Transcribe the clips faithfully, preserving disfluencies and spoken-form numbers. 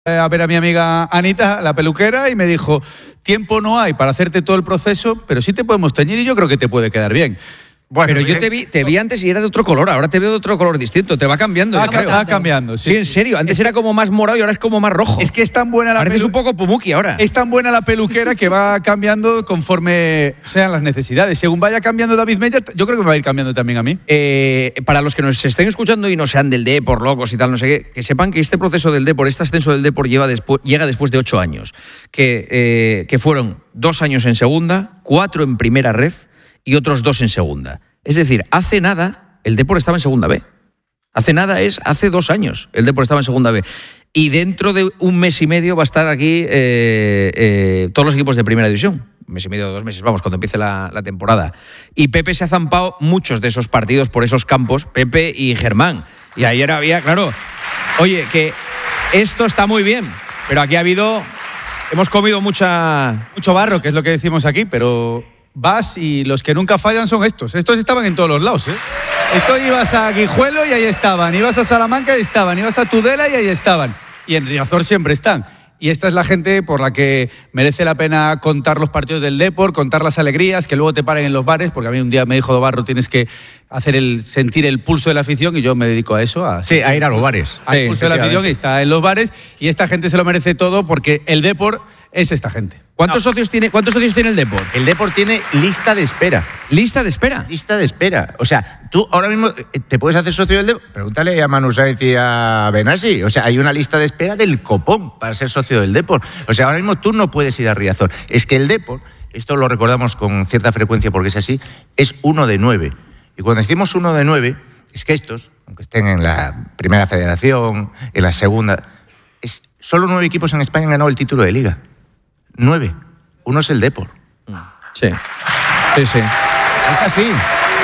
a ver a mi amiga Anita, la peluquera, y me dijo, tiempo no hay para hacerte todo el proceso, pero sí te podemos teñir y yo creo que te puede quedar bien. Bueno, pero yo te vi, te vi antes y era de otro color, ahora te veo de otro color distinto, te va cambiando. Va, ca va cambiando, sí. Sí, en serio, antes era como más morado y ahora es como más rojo. Es que es tan buena la Pareces un poco Pumuki ahora. Es tan buena la peluquera que va cambiando conforme sean las necesidades. Según vaya cambiando David Mella, yo creo que me va a ir cambiando también a mí. Eh, para los que nos estén escuchando y no sean del Depor, locos y tal, no sé qué, que sepan que este proceso del Depor, este ascenso del Depor lleva después, llega después de ocho años, que, eh, que fueron dos años en segunda, cuatro en primera ref y otros dos en segunda. Es decir, hace nada el Depor estaba en segunda B. Hace nada es, hace dos años el Depor estaba en segunda B. Y dentro de un mes y medio va a estar aquí eh, eh, todos los equipos de primera división. Un mes y medio, dos meses, vamos, cuando empiece la, la temporada. Y Pepe se ha zampado muchos de esos partidos por esos campos, Pepe y Germán. Y ayer había, claro, oye, que esto está muy bien, pero aquí ha habido, hemos comido mucha... Mucho barro, que es lo que decimos aquí, pero... Vas y los que nunca fallan son estos. Estos estaban en todos los lados, ¿eh? Esto ibas a Guijuelo y ahí estaban. Ibas a Salamanca y ahí estaban. Ibas a Tudela y ahí estaban. Y en Riazor siempre están. Y esta es la gente por la que merece la pena contar los partidos del Depor, contar las alegrías, que luego te paren en los bares, porque a mí un día me dijo Dobarro, tienes que hacer el, sentir el pulso de la afición, y yo me dedico a eso. A, sí, a ir a los bares. Al sí, pulso de la afición, y está en los bares. Y esta gente se lo merece todo porque el Depor es esta gente. ¿Cuántos, no. socios tiene, ¿Cuántos socios tiene el Depor? El Depor tiene lista de espera. ¿Lista de espera? Lista de espera. O sea, tú ahora mismo te puedes hacer socio del Depor. Pregúntale a Manu Sáenz y a Benassi. O sea, hay una lista de espera del copón para ser socio del Depor. O sea, ahora mismo tú no puedes ir a Riazor. Es que el Depor, esto lo recordamos con cierta frecuencia porque es así, es uno de nueve. Y cuando decimos uno de nueve, es que estos, aunque estén en la primera federación, en la segunda, es solo nueve equipos en España han ganado el título de Liga. Nueve. Uno es el Depor. Sí. Sí, sí. Es así.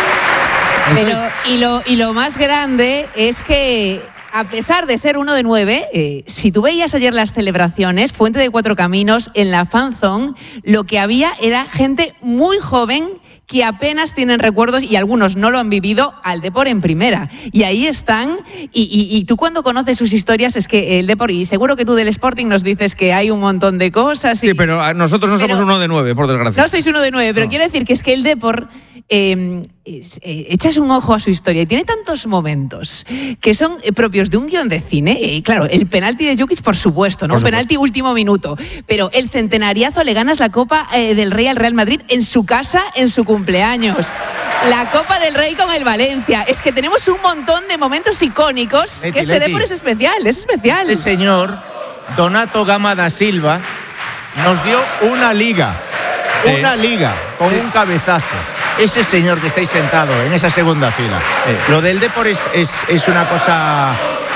Pero, y lo, y lo más grande es que, a pesar de ser uno de nueve, eh, si tú veías ayer las celebraciones, Fuente de Cuatro Caminos, en la Fanzone, lo que había era gente muy joven que apenas tienen recuerdos, y algunos no lo han vivido, al Depor en primera. Y ahí están, y, y, y tú cuando conoces sus historias, es que el Depor, y seguro que tú del Sporting nos dices que hay un montón de cosas. Y, sí, pero nosotros no pero, somos uno de nueve, por desgracia. No sois uno de nueve, pero no. Quiero decir que es que el Depor... Eh, eh, echas un ojo a su historia y tiene tantos momentos que son eh, propios de un guión de cine. Y claro, el penalti de Jukic, por supuesto, ¿no? Por supuesto. Penalti último minuto. Pero el centenariazo, le ganas la Copa eh, del Rey al Real Madrid en su casa, en su cumpleaños. La Copa del Rey con el Valencia. Es que tenemos un montón de momentos icónicos. Leti, que este Depor es especial, es especial. Este señor, Donato Gama da Silva, nos dio una liga. Sí. Una liga con sí. un cabezazo. Ese señor que estáis sentado en esa segunda fila. Sí. Lo del Depor es, es, es una cosa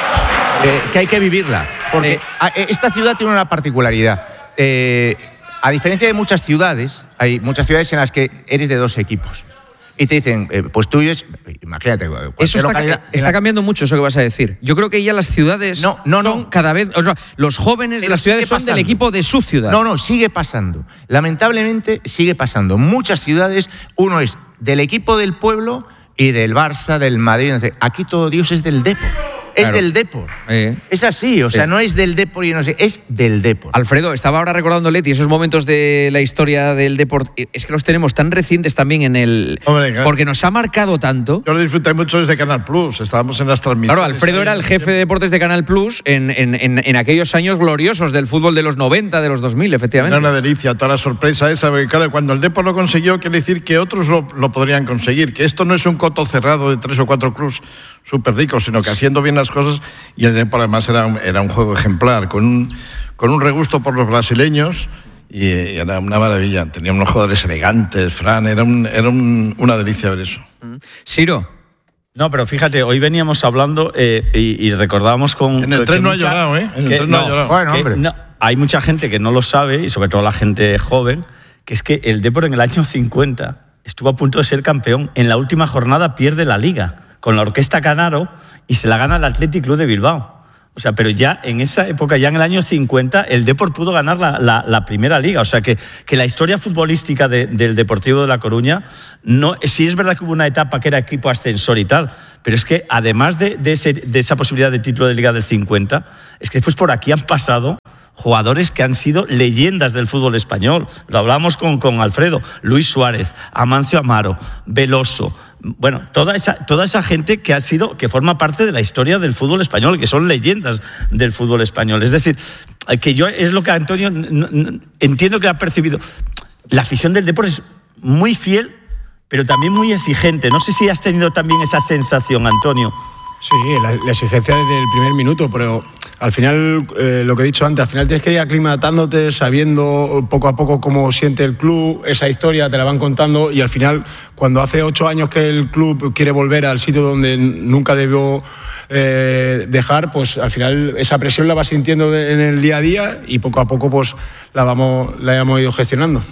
eh, que hay que vivirla. Porque sí. esta ciudad tiene una particularidad. Eh, a diferencia de muchas ciudades, hay muchas ciudades en las que eres de dos equipos. Y te dicen, eh, pues tú es, imagínate. Eso está, localidad, está la... cambiando mucho eso que vas a decir. Yo creo que ya las ciudades no, no, son no. cada vez... O sea, los jóvenes Pero de las ciudades son del equipo de su ciudad. No, no, sigue pasando. Lamentablemente sigue pasando. Muchas ciudades, uno es del equipo del pueblo y del Barça, del Madrid. Aquí todo Dios es del Depor. Es claro. del Depor. Eh. Es así, o sea, eh. no es del Depor y no sé, es del Depor. Alfredo, estaba ahora recordando, Leti, esos momentos de la historia del Depor, es que los tenemos tan recientes también en el... Hombre, claro. Porque nos ha marcado tanto. Yo lo disfruté mucho desde Canal Plus, estábamos en las transmisiones. Claro, Alfredo era el jefe de deportes de Canal Plus en, en, en, en aquellos años gloriosos del fútbol de los noventa, de los dos mil, efectivamente. Era una delicia, toda la sorpresa esa, porque claro, cuando el Depor lo consiguió, quiere decir que otros lo, lo podrían conseguir, que esto no es un coto cerrado de tres o cuatro clubs súper ricos, sino que haciendo bien las cosas. Y el Depor además era un, era un juego ejemplar, con un, con un regusto por los brasileños, y, y era una maravilla. Tenía unos jugadores elegantes, Fran, era, un, era un, una delicia ver eso. Ciro. No, pero fíjate, hoy veníamos hablando eh, y, y recordábamos con... En el tren no ha llorado, ¿eh? En el tren no ha llorado. Bueno, hombre. No, hay mucha gente que no lo sabe, y sobre todo la gente joven, que es que el Depor en el año cincuenta estuvo a punto de ser campeón. En la última jornada pierde la Liga con la Orquesta Canaro y se la gana el Athletic Club de Bilbao. O sea, pero ya en esa época, ya en el año cincuenta, el Depor pudo ganar la, la, la primera liga. O sea, que, que la historia futbolística de, del Deportivo de La Coruña, no, sí es verdad que hubo una etapa que era equipo ascensor y tal, pero es que además de, de, ese, de esa posibilidad de título de liga del cincuenta, es que después por aquí han pasado jugadores que han sido leyendas del fútbol español. Lo hablamos con, con Alfredo. Luis Suárez, Amancio Amaro, Veloso. Bueno, toda esa, toda esa gente que ha sido, que forma parte de la historia del fútbol español, que son leyendas del fútbol español. Es decir, que yo, es lo que Antonio, no, no, entiendo que ha percibido. La afición del Depor es muy fiel, pero también muy exigente. No sé si has tenido también esa sensación, Antonio. Sí, la, la exigencia desde el primer minuto, pero al final, eh, lo que he dicho antes, al final tienes que ir aclimatándote, sabiendo poco a poco cómo siente el club, esa historia te la van contando, y al final, cuando hace ocho años que el club quiere volver al sitio donde nunca debió eh, dejar, pues al final esa presión la vas sintiendo en el día a día y poco a poco pues la, vamos, la hemos ido gestionando.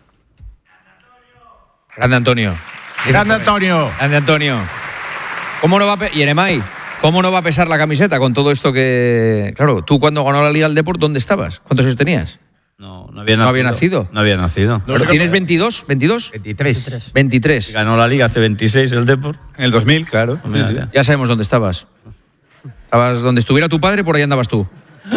Grande Antonio. Grande Antonio. Grande Antonio. ¿Cómo no va a pe- Yeremay, ¿cómo no va a pesar la camiseta con todo esto que... Claro, tú cuando ganó la Liga del Depor, ¿dónde estabas? ¿Cuántos años tenías? No, no había ¿No nacido. había nacido? No había nacido. ¿Pero tienes veintidós? ¿veintidós? veintitrés. veintitrés. Ganó la liga hace veintiséis el Depor. En el dos mil, claro. Mira, mira. Ya sabemos dónde estabas. Estabas donde estuviera tu padre, por ahí andabas tú.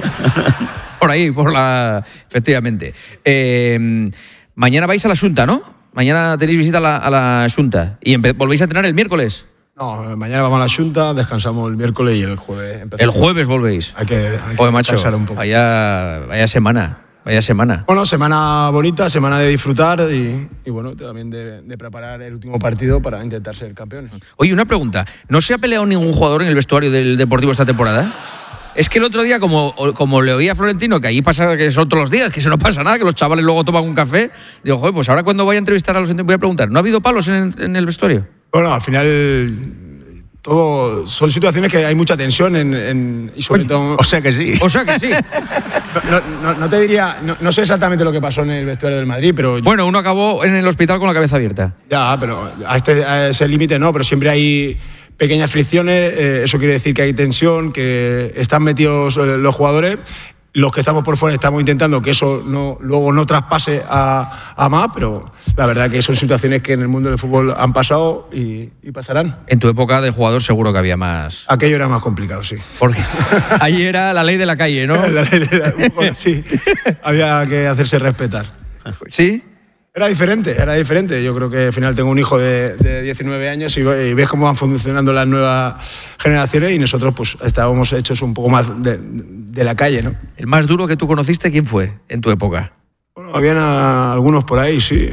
Por ahí, por la... Efectivamente. Eh, mañana vais a la Xunta, ¿no? Mañana tenéis visita a la, a la Xunta. ¿Y empe- volvéis a entrenar el miércoles? No, mañana vamos a la Xunta, descansamos el miércoles y el jueves empezamos. El jueves volvéis. Hay que, hay que Joder, macho, descansar un poco. vaya, vaya semana, vaya semana. Bueno, semana bonita, semana de disfrutar y, y bueno, también de, de preparar el último partido para intentar ser campeones. Oye, una pregunta. ¿No se ha peleado ningún jugador en el vestuario del Deportivo esta temporada? Es que el otro día, como, como le oí a Florentino, que allí pasa que son todos los días, que eso no pasa nada, que los chavales luego toman un café, digo, joder, pues ahora cuando vaya a entrevistar a los entrenadores voy a preguntar, ¿no ha habido palos en, en el vestuario? Bueno, al final todo son situaciones que hay mucha tensión en, en- y sobre todo... O sea que sí. O sea que sí. No, no- no te diría, no, no sé exactamente lo que pasó en el vestuario del Madrid, pero yo- Bueno, uno acabó en el hospital con la cabeza abierta. ya, pero a, este, a ese límite no, pero siempre hay pequeñas fricciones, eh, eso quiere decir que hay tensión, que están metidos eh, los jugadores. Los que estamos por fuera estamos intentando que eso no, luego no traspase a, a más, pero la verdad que son situaciones que en el mundo del fútbol han pasado y, y pasarán. En tu época de jugador seguro que había más. Aquello era más complicado, sí. Porque ahí era la ley de la calle, ¿no? La ley del fútbol, sí, había que hacerse respetar. ¿Sí? Era diferente, era diferente. Yo creo que al final tengo un hijo de, de diecinueve años y, y ves cómo van funcionando las nuevas generaciones y nosotros pues estábamos hechos un poco más de, de la calle, ¿no? El más duro que tú conociste, ¿quién fue en tu época? Bueno, habían a- algunos por ahí, sí. Eh,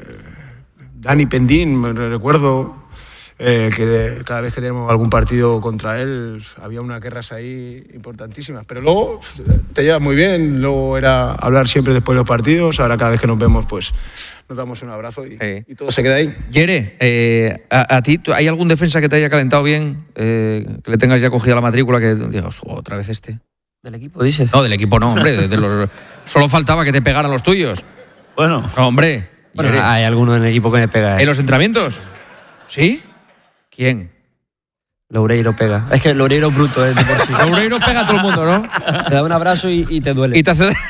Dani Pendín, me recuerdo eh, que de- cada vez que teníamos algún partido contra él había unas guerras ahí importantísimas. Pero luego te llevas muy bien, luego era hablar siempre después de los partidos, ahora cada vez que nos vemos pues nos damos un abrazo y, Sí. y todo se queda ahí. Yere, eh, a, a ti, ¿tú- ¿hay algún defensa que te haya calentado bien? Eh, que le tengas ya cogida la matrícula, que digas, "Oh, otra vez este". ¿Del equipo dices? No, del equipo no, hombre. de- de los- solo faltaba que te pegaran los tuyos. Bueno, No, hombre. Bueno, Yere. hay alguno en el equipo que me pega. ¿En ¿eh? los entrenamientos? ¿Sí? ¿Quién? Loureiro pega. Es que Loureiro es bruto, ¿eh? De por sí. Loureiro pega a todo el mundo, ¿no? Te da un abrazo y, y te duele. Y te hace...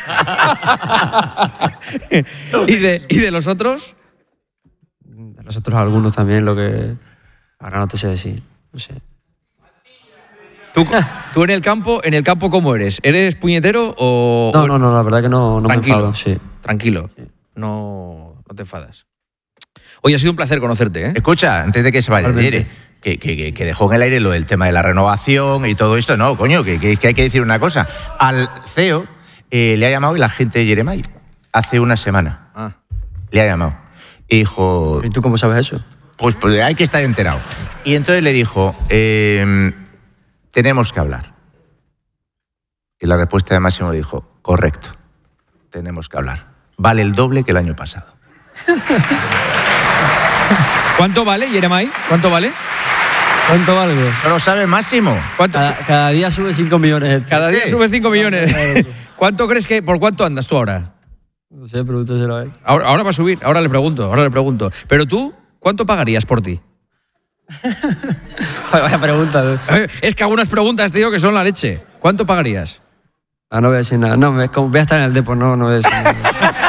¿Y, de, ¿Y de los otros? De nosotros algunos también, lo que... Ahora no te sé decir. No sé. ¿Tú, tú en el campo, en el campo ¿cómo eres? ¿Eres puñetero o...? No, no, no, la verdad que no, no me Tranquilo. enfado. Sí. Tranquilo. No, no te enfadas. Oye, ha sido un placer conocerte, ¿eh? Escucha, antes de que se vaya, Igualmente. Yere, que, que, que, que dejó en el aire lo del tema de la renovación y todo esto. No, coño, que, que, que hay que decir una cosa. Al C E O eh, le ha llamado el agente de Yeremay hace una semana. Ah. Le ha llamado. Y dijo, ¿Y tú cómo sabes eso? pues, pues hay que estar enterado. Y entonces le dijo, eh, tenemos que hablar. Y la respuesta de Máximo dijo, correcto, tenemos que hablar. Vale el doble que el año pasado. ¿Cuánto vale, Yeremay? ¿Cuánto vale? ¿Cuánto valgo? ¿No lo sabe Máximo? ¿Cuánto? Cada, cada día sube cinco millones. Cada día Sí. sube cinco millones. ¿Cuánto crees que, por cuánto andas tú ahora? No sé, pregúntaselo a él. ahora? Ahora va a subir, ahora le pregunto, ahora le pregunto. Pero tú, ¿cuánto pagarías por ti? Vaya pregunta. Es que algunas preguntas, tío, que son la leche. ¿Cuánto pagarías? Ah, no voy a decir nada. No, me- como voy a estar en el Depor, no, no voy a decir nada.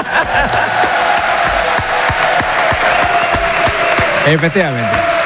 Efectivamente.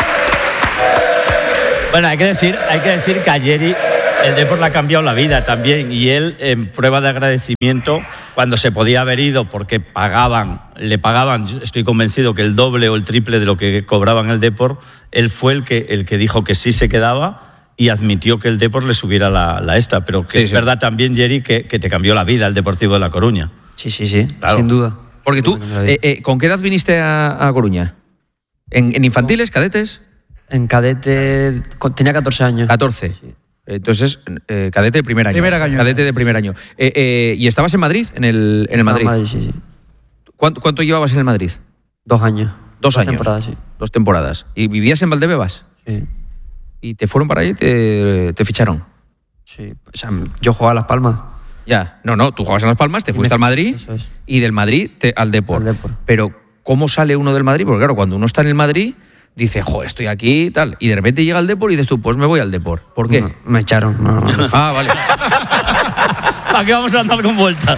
Bueno, hay que decir, hay que decir que a Yeri el Depor le ha cambiado la vida también, y él, en prueba de agradecimiento, cuando se podía haber ido porque pagaban, le pagaban, estoy convencido que el doble o el triple de lo que cobraban el Depor, él fue el que, el que dijo que sí se quedaba y admitió que el Depor le subiera la, la esta, pero que Sí, es sí. verdad también, Yeri, que, que te cambió la vida el Deportivo de La Coruña. Sí, sí, sí, Claro. sin duda. Porque tú, Me cambió la vida. eh, eh, ¿con qué edad viniste a, a Coruña? ¿En, en infantiles, cadetes? En cadete con- tenía catorce años. catorce. Entonces, eh, cadete de primer año. Primer año. Cadete de primer año. Eh, eh, ¿Y estabas en Madrid? En el, en el Madrid. Ah, sí, sí. ¿Cuánto, cuánto llevabas en el Madrid? Dos años. Dos años. temporadas, sí. Dos temporadas. ¿Y vivías en Valdebebas? Sí. ¿Y te fueron para allí y te, te ficharon? Sí. O sea, yo jugaba a Las Palmas. Ya. No, no, tú jugabas en Las Palmas, te fuiste al Madrid Eso es. y del Madrid te- al Depor. Al Depor. Pero, ¿cómo sale uno del Madrid? Porque claro, cuando uno está en el Madrid, dice, joder, estoy aquí y tal. Y de repente llega al Depor y dices tú, pues me voy al Depor. ¿Por qué? No, me echaron. No, no. Ah, vale. ¿Para qué vamos a andar con vueltas?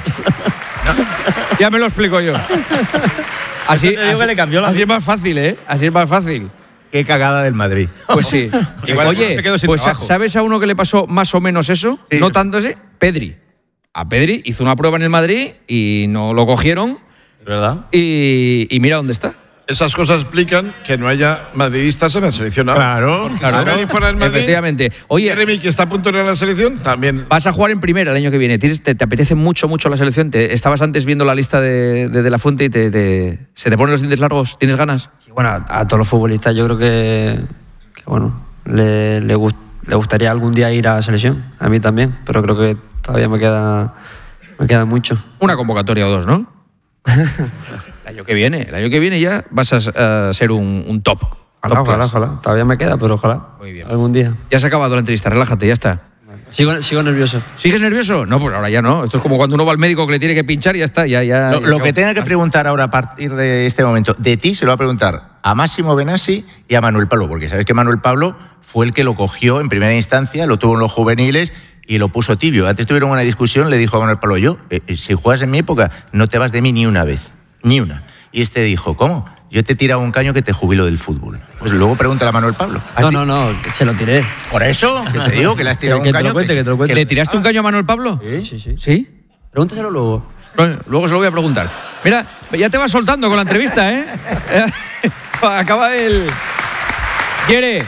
Ya me lo explico yo. Así, Eso te digo así- que le cambió la así vida. es más fácil, ¿eh? Así es más fácil. Qué cagada del Madrid. Pues sí. Igual Oye, se quedó sin pues trabajo. ¿sabes a uno que le pasó más o menos eso? Sí. No tanto ese, Pedri. A Pedri hizo una prueba en el Madrid y no lo cogieron ¿Verdad? y, y mira dónde está. Esas cosas explican que no haya madridistas en la selección ahora. Claro, Porque claro. si Pedri fuera del Madrid, Efectivamente. Oye, Jeremy, que está a punto de ir a la selección, también. vas a jugar en primera el año que viene. ¿Tienes- te, te apetece mucho, mucho la selección? Te- estabas antes viendo la lista de, de, de la Fuente y te, te- se te ponen los dientes largos. ¿Tienes ganas? Sí, bueno, a, a todos los futbolistas yo creo que, que bueno, le, le, gust- le gustaría algún día ir a la selección. A mí también, pero creo que todavía me queda, me queda mucho. Una convocatoria o dos, ¿no? El año que viene. El año que viene ya vas a, a ser un, un top. Ojalá, top ojalá, class. ojalá. Todavía me queda, pero ojalá. Muy bien. Algún día. Ya se ha acabado la entrevista, relájate, ya está. Sigo, sigo nervioso. ¿Sigues nervioso? No, pues ahora ya no. Esto es como cuando uno va al médico que le tiene que pinchar y ya está. Ya, ya, Lo, ya lo se que acabó. tenga que preguntar ahora a partir de este momento de ti se lo va a preguntar a Máximo Benassi y a Manuel Pablo, porque sabes que Manuel Pablo fue el que lo cogió en primera instancia, lo tuvo en los juveniles y lo puso tibio. Antes tuvieron una discusión, le dijo a Manuel Pablo, yo, eh, eh, si juegas en mi época, no te vas de mí ni una vez, ni una. Y este dijo, ¿cómo? Yo te he tirado un caño que te jubilo del fútbol. Pues luego pregúntale a Manuel Pablo. No, no, no, se lo tiré. Por eso, que te digo que le has tirado Que- un que te lo caño. cuente, que te lo cuente. ¿Le tiraste un caño a Manuel Pablo? Sí, sí, sí. ¿Sí? Pregúntaselo luego. Bueno, luego se lo voy a preguntar. Mira, ya te vas soltando con la entrevista, ¿eh? Acaba el... Quiere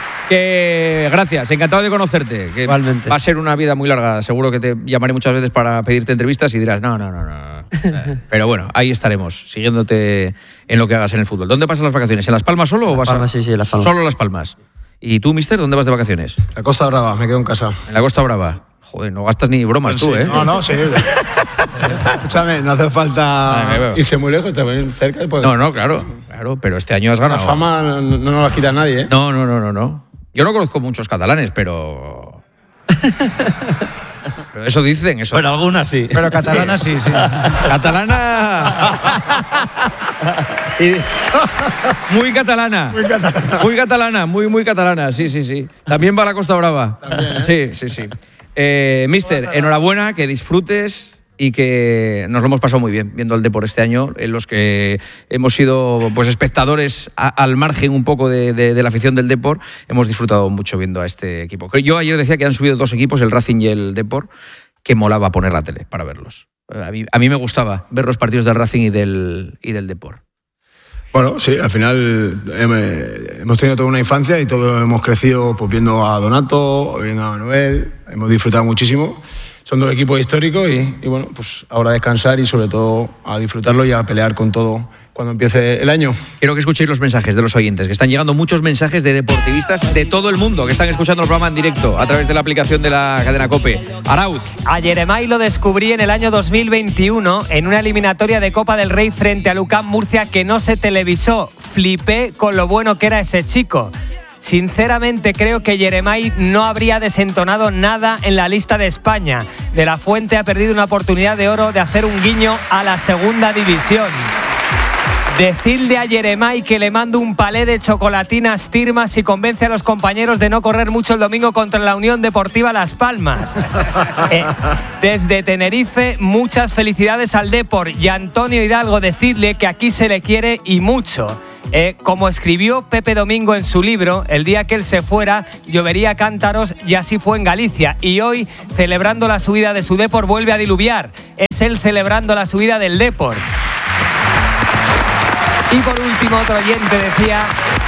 que gracias, encantado de conocerte. Que Igualmente. va a ser una vida muy larga. Seguro que te llamaré muchas veces para pedirte entrevistas y dirás, no, no, no, no. Eh, Pero bueno, ahí estaremos, siguiéndote en lo que hagas en el fútbol. ¿Dónde pasas las vacaciones? ¿En Las Palmas solo o Las vas Palmas, a... sí, sí, Las Palmas. Solo Las Palmas. ¿Y tú, mister, dónde vas de vacaciones? La Costa Brava, me quedo en casa. En la Costa Brava. Joder, no gastas ni bromas tú, ¿eh? No, no, sí. Escúchame, no hace falta Vale, me veo. irse muy lejos, también cerca. Pues, No, no, claro, claro, pero este año has la ganado. fama no, no nos la quita nadie, ¿eh? No, no, no, no, no. Yo no conozco muchos catalanes, pero. Pero eso dicen, eso. Bueno, algunas sí. Pero catalana sí, sí. Catalana. Y- Muy catalana. Muy catalana. Muy catalana, muy, muy catalana. Sí, sí, sí. También va a la Costa Brava. Sí, sí, sí. Eh, mister, enhorabuena, que disfrutes y que nos lo hemos pasado muy bien viendo el Depor este año, en los que hemos sido pues espectadores a- al margen un poco de, de- de la afición del Depor. Hemos disfrutado mucho viendo a este equipo. Yo ayer decía que han subido dos equipos, el Racing y el Depor, que molaba poner la tele para verlos. A mí, a mí me gustaba ver los partidos del Racing y del, y del Depor. Bueno, sí, al final hem- hemos tenido toda una infancia y todos hemos crecido pues, viendo a Donato, viendo a Manuel, hemos disfrutado muchísimo. Son dos equipos históricos y, y bueno, pues ahora a descansar y sobre todo a disfrutarlo y a pelear con todo cuando empiece el año. Quiero que escuchéis los mensajes de los oyentes, que están llegando muchos mensajes de deportivistas de todo el mundo que están escuchando el programa en directo a través de la aplicación de la cadena COPE. Arauz. A Yeremay lo descubrí en el año dos mil veintiuno en una eliminatoria de Copa del Rey frente a Lucán Murcia que no se televisó. Flipé con lo bueno que era ese chico. Sinceramente creo que Yeremay no habría desentonado nada en la lista de España. De la Fuente ha perdido una oportunidad de oro de hacer un guiño a la segunda división. Decidle a Jeremai que le mando un palé de chocolatinas Tirmas y convence a los compañeros de no correr mucho el domingo contra la Unión Deportiva Las Palmas. Eh, desde Tenerife, muchas felicidades al Depor. Y a Antonio Hidalgo, decidle que aquí se le quiere y mucho. Eh, como escribió Pepe Domingo en su libro, el día que él se fuera, llovería cántaros, y así fue en Galicia. Y hoy, celebrando la subida de su Depor, vuelve a diluviar. Es él celebrando la subida del Depor. Y por último, otro oyente decía...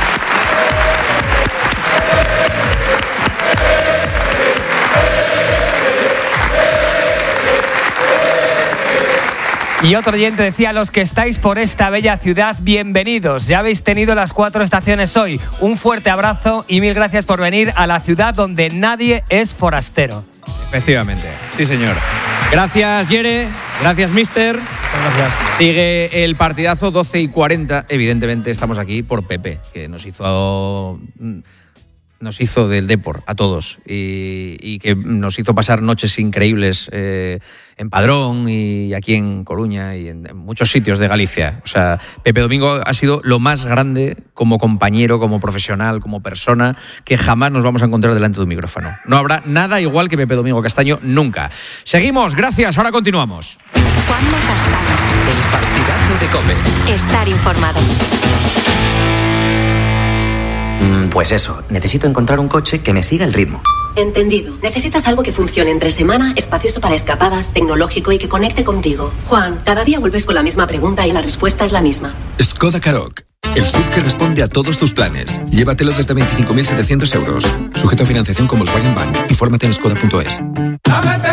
Y otro oyente decía, los que estáis por esta bella ciudad, bienvenidos. Ya habéis tenido las cuatro estaciones hoy. Un fuerte abrazo y mil gracias por venir a la ciudad donde nadie es forastero. Efectivamente, sí señor. Gracias, Yere. Gracias, mister. Gracias. Sigue el partidazo, doce y cuarenta. Evidentemente estamos aquí por Pepe, que nos hizo... Nos hizo del Depor a todos y, y que nos hizo pasar noches increíbles eh, en Padrón y aquí en Coruña y en, en muchos sitios de Galicia. O sea, Pepe Domingo ha sido lo más grande como compañero, como profesional, como persona que jamás nos vamos a encontrar delante de un micrófono. No habrá nada igual que Pepe Domingo Castaño nunca. Seguimos, gracias, ahora continuamos. Juanma Castaño. El partidazo de COPE. Estar informado. Pues eso, necesito encontrar un coche que me siga el ritmo. Entendido. Necesitas algo que funcione entre semana, espacioso para escapadas, tecnológico y que conecte contigo. Juan, cada día vuelves con la misma pregunta y la respuesta es la misma. Skoda Karoq, el S U V que responde a todos tus planes. Llévatelo desde veinticinco mil setecientos euros. Sujeto a financiación con Volkswagen Bank. Infórmate en skoda punto es.